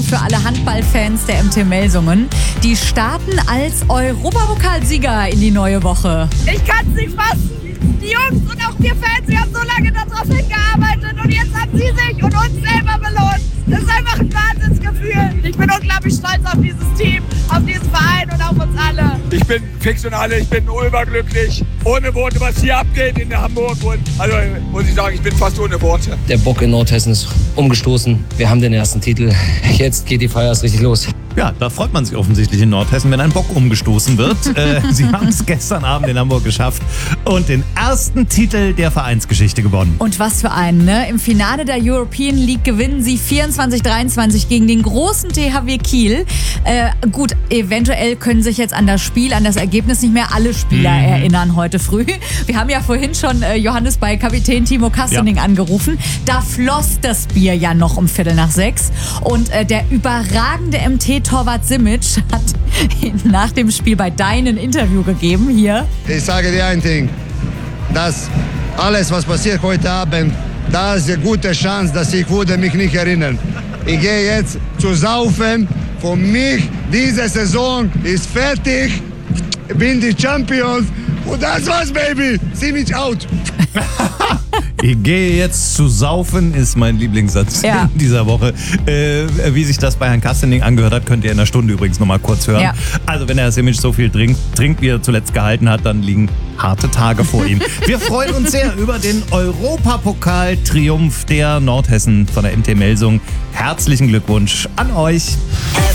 für alle Handballfans der MT Melsungen. Die starten als Europapokalsieger in die neue Woche. Ich kann es nicht fassen. Die Jungs und auch wir Fans, wir haben so lange darauf hingearbeitet und jetzt haben sie sich und uns selber belohnt. Das ist einfach ein Wahnsinnsgefühl. Ich bin unglaublich stolz auf dieses Team, auf diesen Verein und auf uns alle. Ich bin fix und alle, ich bin überglücklich. Ohne Worte, was hier abgeht in Hamburg. Und also muss ich sagen, ich bin fast ohne Worte. Der Bock in Nordhessen ist umgestoßen. Wir haben den ersten Titel. Jetzt geht die Feier erst richtig los. Ja, da freut man sich offensichtlich in Nordhessen, wenn ein Bock umgestoßen wird. Sie haben es gestern Abend in Hamburg geschafft und den ersten Titel der Vereinsgeschichte gewonnen. Und was für einen, ne? Im Finale der European League gewinnen sie 24-23 gegen den großen THW Kiel. Gut, eventuell können sich jetzt an das Spiel, an das Ergebnis nicht mehr alle Spieler erinnern heute früh. Wir haben ja vorhin schon Johannes bei Kapitän Timo Kastening angerufen. Da floss das Bier ja noch um 5:45. Und der überragende MT-Torwart Simic hat nach dem Spiel bei Dein ein Interview gegeben hier. Ich sage dir ein Ding, dass alles, was passiert heute Abend, da ist eine gute Chance, dass ich würde mich nicht erinnern. Ich gehe jetzt zu saufen. Für mich, diese Saison ist fertig. Ich bin die Champions. Und das war's, Baby. Sieh mich out. Ich gehe jetzt zu saufen, ist mein Lieblingssatz in dieser Woche. Wie sich das bei Herrn Kastening angehört hat, könnt ihr in einer Stunde übrigens nochmal kurz hören. Ja. Also wenn Herr Simic so viel trinkt, wie er zuletzt gehalten hat, dann liegen harte Tage vor ihm. Wir freuen uns sehr über den Europapokal-Triumph der Nordhessen von der MT Melsung. Herzlichen Glückwunsch an euch.